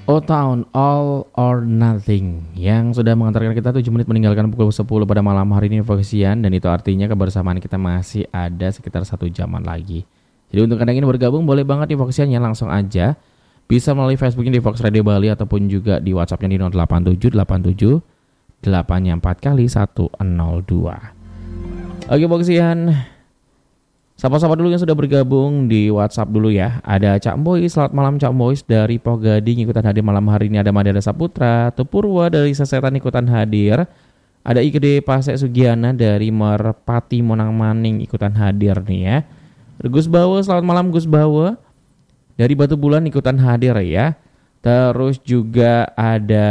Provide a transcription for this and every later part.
O-Town All or Nothing yang sudah mengantarkan kita 7 menit meninggalkan pukul 10 pada malam hari ini Voxian, dan itu artinya kebersamaan kita masih ada sekitar 1 jaman lagi. Jadi untuk Anda yang ingin bergabung boleh banget di Voxian ya, langsung aja bisa melalui Facebooknya di Vox Radio Bali ataupun juga di WhatsAppnya di 08787 8 4 kali 102. Oke Voxian, sapa-sapa dulu yang sudah bergabung di WhatsApp dulu ya. Ada Cak Boy, selamat malam Cak Boy dari Poh Gading ikutan hadir malam hari ini. Ada Madara Saputra, Tepurwa dari Sesetan ikutan hadir. Ada Ikede Pasek Sugiana dari Merpati Monang Maning ikutan hadir nih ya. Gus Bawa, selamat malam Gus Bawa dari Batu Bulan ikutan hadir ya. Terus juga ada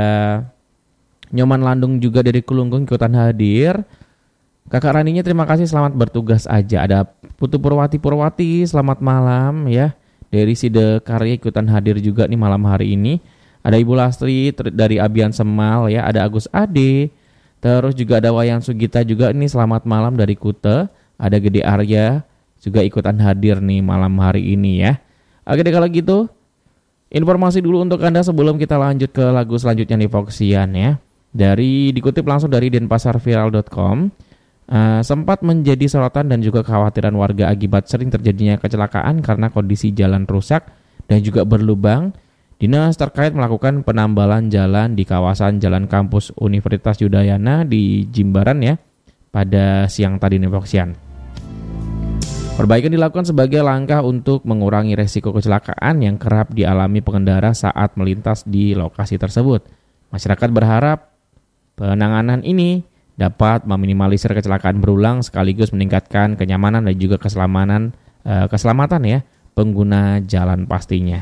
Nyoman Landung juga dari Kulungkung ikutan hadir. Kakak Raninya terima kasih, selamat bertugas aja. Ada Putu Purwati, selamat malam ya. Dari Side Karya ikutan hadir juga nih malam hari ini. Ada Ibu Lastri dari Abian Semal ya. Ada Agus Ade. Terus juga ada Wayan Sugita juga nih, selamat malam dari Kute. Ada Gede Arya juga ikutan hadir nih malam hari ini ya. Oke deh kalau gitu, informasi dulu untuk Anda sebelum kita lanjut ke lagu selanjutnya nih Voxian ya. Dikutip langsung dari denpasarviral.com. Sempat menjadi sorotan dan juga kekhawatiran warga akibat sering terjadinya kecelakaan karena kondisi jalan rusak dan juga berlubang. Dinas terkait melakukan penambalan jalan di kawasan Jalan Kampus Universitas Udayana di Jimbaran ya pada siang tadi nih Voxian. Perbaikan dilakukan sebagai langkah untuk mengurangi resiko kecelakaan yang kerap dialami pengendara saat melintas di lokasi tersebut. Masyarakat berharap penanganan ini dapat meminimalisir kecelakaan berulang sekaligus meningkatkan kenyamanan dan juga keselamatan ya pengguna jalan pastinya.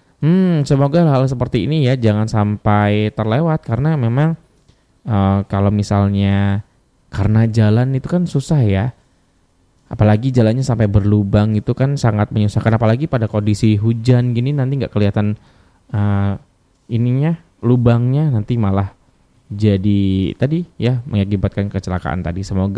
Semoga hal seperti ini ya jangan sampai terlewat karena memang kalau misalnya karena jalan itu kan susah ya. Apalagi jalannya sampai berlubang itu kan sangat menyusahkan, apalagi pada kondisi hujan gini nanti nggak kelihatan lubangnya, nanti malah jadi tadi ya mengakibatkan kecelakaan tadi. Semoga